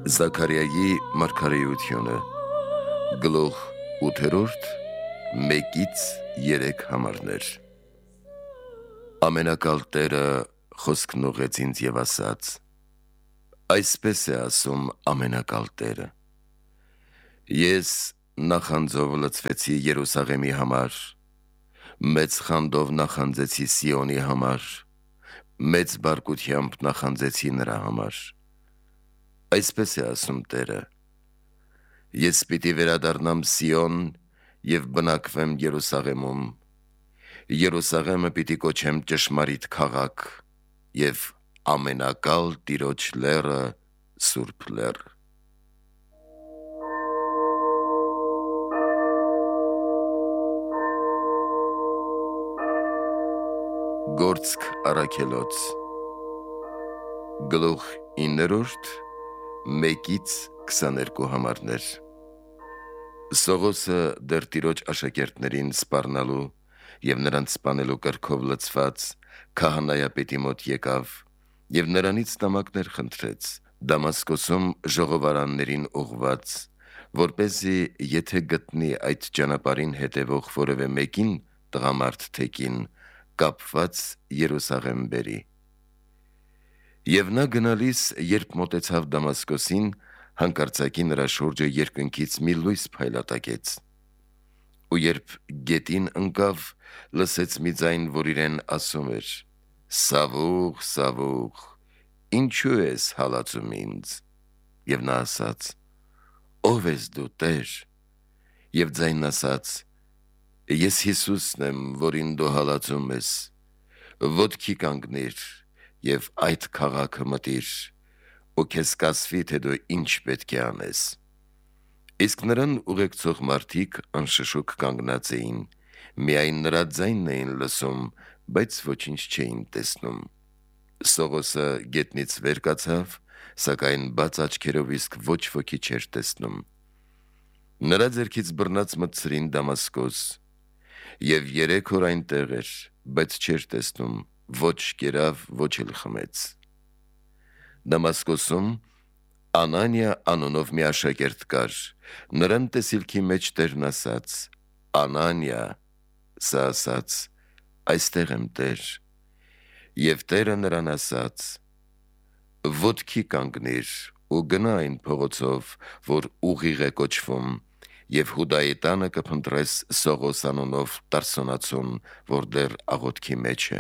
Զաքարիայի մարգարեությունը գլուխ 8-րդ 1-3 համարներ։ Ամենակալ Տերը խոսքն ուղեց ինձ եւ ասաց. այսպես է ասում ամենակալ Տերը. ես նախանձով լցվեցի Երուսաղեմի համար, մեծ խանդով նախանձեցի Սիոնի համար, մեծ բարկությամբ նախանձեցի նրա համար։ Այսպես է ասում Տերը. ես պիտի վերադառնամ Սիոն եւ բնակվեմ Երուսաղեմում, Երուսաղեմը պիտի կոչեմ ճշմարիտ քաղաք եւ ամենակալ Տիրոջ լեռը Սուրբ լեռ։ Գործք առաքելոց գլուխ 9-րդ 1-22 համարներ։ Սողոսը դեռ Տիրոջ աշակերտներին սպառնալու եւ նրանց սպանելու կրքով լցված քահանայապետի մոտ եկավ եւ նրանից նամակներ խնդրեց Դամասկոսում ժողովարաններին ուղված, որպեսզի եթե գտնի այդ ճանապարհին հետևող որևէ մեկին տղամարդ թեկին կապված Երուսաղեմ բերի։ Եվ նա գնալիս, երբ մոտեցավ Դամասկոսին, հանկարծակի նրա շուրջը երկնքից մի լույս փայլատակեց։ Ու երբ գետին ընկավ, լսեց մի ձայն, որ իրեն ասում էր. «Սավուղ, Սավուղ, ինչու ես հալածում ինձ»։ Եվ նա ասաց. «Ո՞վ ես դու, Տեր»։ Եվ ձայնն ասաց. «Ես Հիսուսն եմ, որին դու հալածում ես, ոտքի կանգնիր եւ այդ քաղաքը մտիր, ու քեզ կասվի, թե դու ինչ պետք է անես»։ Իսկ նրան ուղեկցող մարդիկ անշշուկ կանգնած էին, միայն նրա ձայնն էին լսում, բայց ոչինչ չէին տեսնում։ Սողոսը գետնից վեր կացավ, սակայն բաց աչքերով իսկ ոչ ոքի չէր տեսնում։ Նրա ձեռքից բռնած մտցրին Դամասկոս, եւ 3 օր այնտեղ էր, բայց չէր տեսնում, ոչ կերավ, ոչ էլ խմեց։ Դամասկոսում Անանիա անունով մի աշակերտ կար, նրան տեսիլքի մեջ Տերն ասաց. «Անանիա», սա ասաց. «Այստեղ եմ, Տեր»։ Եվ Տերը նրան ասաց. «Ոտքի կանգնիր ու գնա այն փողոցով, որ ուղիղ է կոչվում, եւ Հուդայի տանը կփնտրես Սողոս անունով Տարսոնացուն, որ դեռ աղոթքի մեջ է»։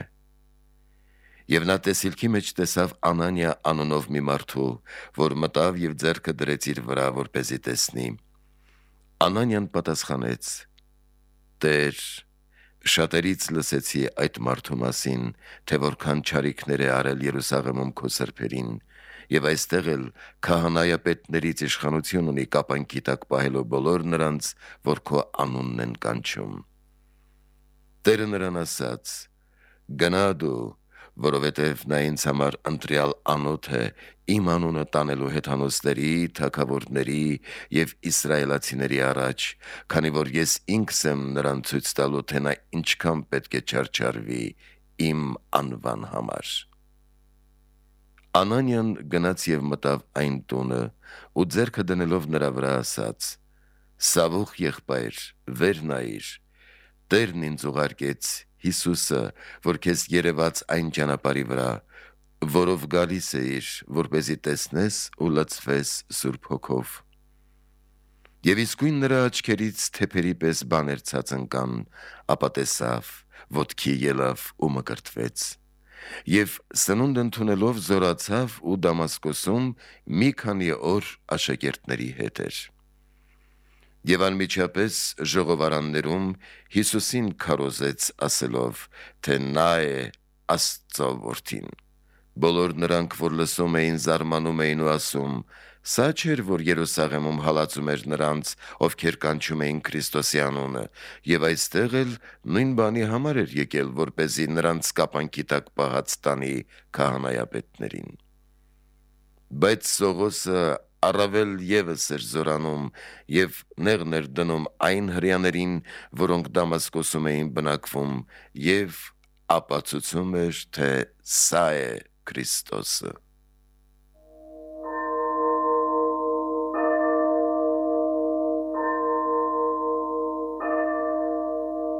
Եվ նա տեսիլքի մեջ տեսավ Անանիա անունով մի մարդու, որ մտավ եւ ձեռքը դրեց իր վրա, որպեսզի տեսնի։ Անանիան պատասխանեց. «Տեր, շատերից լսեցի այդ մարդու մասին, թե որքան չարիքներ է արել Երուսաղեմում քո սրբերին, եւ այստեղ էլ քահանայապետներից իշխանություն ունի կապանքի տակ պահելով բոլոր նրանց, որ քո անունն են կանչում»։ Տերը նրան ասաց. «Գնա դու, որովհետև նա ինձ համար ընտրյալ անոթ է իմ անունը տանելու հեթանոսների, թագավորների եւ իսրայելացիների առաջ, քանի որ ես ինքս եմ նրան ցույց տալու, թե նա ինչքան պետք է չարչարվի իմ անվան համար»։ Անանիան գնաց եւ մտավ այն տունը ու ձեռքը դնելով նրա վրա ասաց. «Սավուղ եղբայր, վեր նայիր, Տերն ինձ ուղարկեց Հիսուսը, որ քեզ երևաց այն ճանապարհի վրա, որով գալիս էիր, որպեսզի տեսնես ու լցվես Սուրբ Հոգով»։ Եվ իսկույն նրա աչքերից թեփերի պես բաներ ցած ընկան, ապա տեսավ, ոտքի ելավ ու մկրտվեց։ Եվ սնունդ ընդունելով զորացավ ու Դամասկոսում մի քանի օր աշակերտների հետ էր։ Եվ անմիջապես ժողովարաններում Հիսուսին քարոզեց ասելով, թե նա է Աստծո որդին։ Բոլոր նրանք, որ լսում էին, զարմանում էին ու ասում. «Սա չէր, որ Երուսաղեմում հալածում էր նրանց, ովքեր կանչում էին Քրիստոսի անունը, եւ այստեղ էլ նույն բանի համար էր եկել, որպեսզի նրանց կապանքի տակ պահած տանի քահանայապետներին»։ Բայց Սողոսը առավել եւս էր զորանում եւ նեղն էր դնում այն հրեաներին, որոնք Դամասկոսում էին բնակվում, եւ ապացուցում էր, թե սա է Քրիստոսը։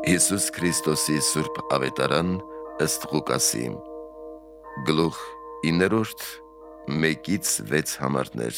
Հիսուս Քրիստոսի Սուրբ Ավետարան ըստ Ղուկասի Գլուխ 9-րդ 1-6 համարներ։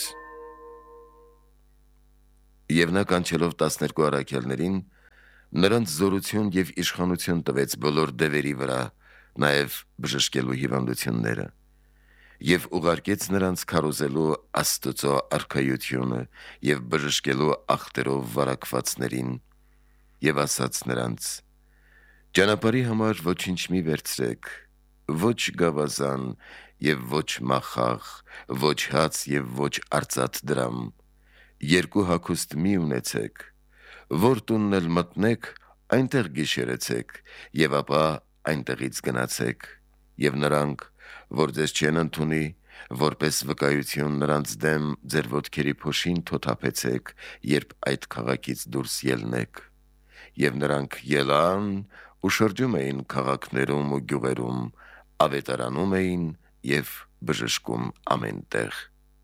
Եվ նա կանչելով 12 առաքյալներին, նրանց զորություն և իշխանություն տվեց բոլոր դևերի վրա, նաև բժշկելու հիվանդությունները, և ուղարկեց նրանց քարոզելու Աստծո արքայությունը և բժշկելու ախտերով վարակվածներին, և ասաց նրանց. «Ճանապարհի համար ոչինչ մի վերցրեք, ոչ գավազան և ոչ մախաղ, ոչ հաց և ոչ արծաթ դրամ, երկու հագուստ մի ունեցեք, որ տունն էլ մտնեք, այնտեղ գիշերեցեք, և ապա այնտեղից գնացեք, և նրանք, որ ձեզ չեն ընդունի, որպես վկայություն նրանց դեմ ձեր ոտքերի փոշին թոթափեցեք, երբ այդ քաղաքից դուրս ելնեք»։ Եվ նրանք ելան ու շրջում էին քաղաքներում ու գյուղերում, ավետարանում էին և բժշկում ամեն տեղ։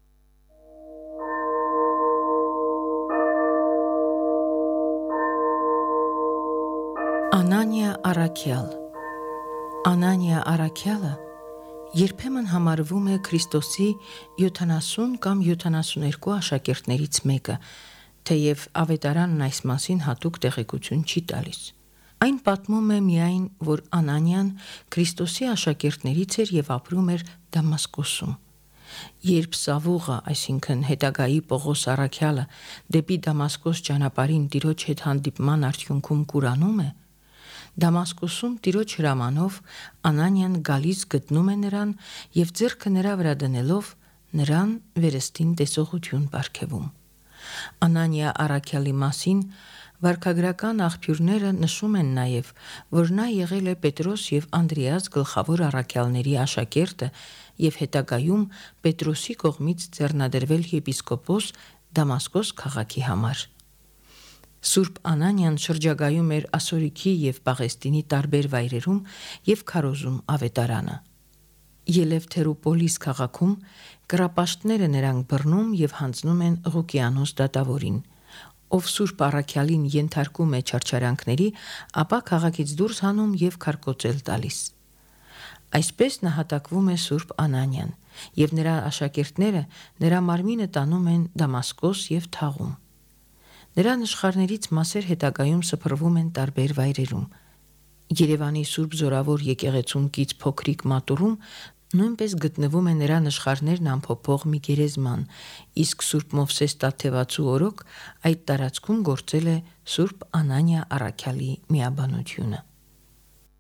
Անանիա առաքյալ Անանիա առաքյալը երբեմն համարվում է Քրիստոսի 70 կամ 72 աշակերտներից մեկը, թեև ավետարանն այս մասին հատուկ տեղեկություն չի տալիս։ Այն պատմում է միայն, որ Անանիան Քրիստոսի աշակերտներից էր և ապրում էր Դամասկոսում։ Երբ Սավուղը, այսինքն հետագայի Պողոս առաքյալը, դեպի Դամասկոս ճանապարհին Տիրոջ հետ հանդիպման արդյունքում կուրանում է, Դամասկոսում Տիրոջ հրամանով Անանիան գալիս գտնում է նրան և ձեռքը նրա վրա դնելով նրան վերստին տեսողություն պարգևում։ Անանիա առաքյալի մասին վարքագրական աղբյուրները նշում են նաև, որ նա եղել է Պետրոս և Անդրեաս գլխավոր առաքյալների աշակերտը և հետագայում Պետրոսի կողմից ձեռնադրվել եպիսկոպոս Դամասկոս քաղաքի համար։ Սուրբ Անանիան շրջագայում էր Ասորիքի և Պաղեստինի տարբեր վայրերում և քարոզում ավետարանը։ Ելևթերուպոլիս քաղաքում կռապաշտները նրան բռնում և հանձնում են Ղուկիանոս դատավորին, ով Սուրբ առաքյալին ենթարկում է չարչարանքների, ապա քաղաքից դուրս հանում և քարկոծել տալիս։ Այսպես նահատակվում է Սուրբ Անանիան, և նրա աշակերտները նրա մարմինը տանում են Դամասկոս և թաղում։ Նրա նշխարներից մասեր հետագայում սփռվում են տարբեր վայրերում։ Երևանի Սուրբ Զորավոր եկեղեցում կից փոքրիկ մատուռում նույնպես գտնվում է նրա նշխարներն ամփոփող մի գերեզման, իսկ Սուրբ Մովսես Տաթևացու օրոք այդ տարածքում գործել է Սուրբ Անանիա առաքյալի միաբանությունը։